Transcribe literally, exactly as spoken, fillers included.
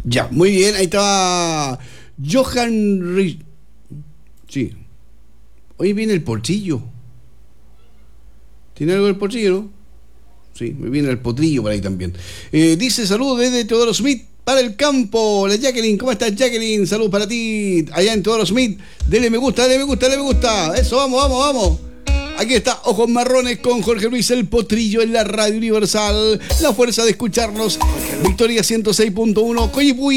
Ya, muy bien, ahí está Johan Rich. Sí. Hoy viene el potrillo. ¿Tiene algo el potrillo, no? Sí, me viene el potrillo por ahí también. Eh, dice saludos desde Teodoro Smith para el campo. La Jacqueline, ¿cómo estás, Jacqueline? Saludos para ti allá en Teodoro Smith. Dele me gusta, dele me gusta, dele me gusta. Eso, vamos, vamos, vamos. Aquí está Ojos Marrones con Jorge Luis el Potrillo en la Radio Universal. La fuerza de escucharnos. Victoria ciento seis punto uno. Coyipulli.